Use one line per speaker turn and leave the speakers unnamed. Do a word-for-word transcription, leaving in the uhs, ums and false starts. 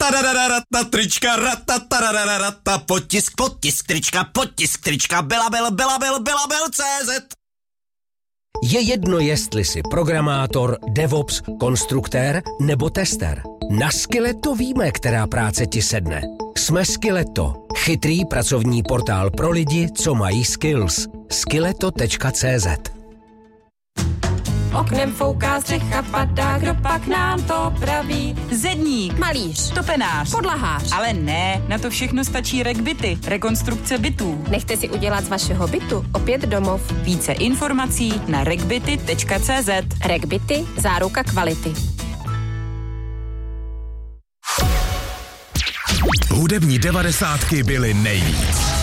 Ratatarararata, trička, ratatarararata, potisk, potisk, trička, potisk, trička, Belabil, Belabil, Belabil, C Z.
Je jedno, jestli jsi programátor, DevOps, konstruktér nebo tester. Na Skilleto víme, která práce ti sedne. Jsme Skilleto, chytrý pracovní portál pro lidi, co mají skills. skilleto tečka cé zet.
Oknem fouká střecha, padá, kdo pak nám to praví?
Zedník,
Malíř,
topenář,
podlahář.
ale ne, na to všechno stačí RegBity, rekonstrukce bytů.
Nechte si udělat z vašeho bytu opět domov.
Více informací na regbity tečka cé zet.
RegBity, záruka kvality.
Hudební devadesátky byly nejvíc.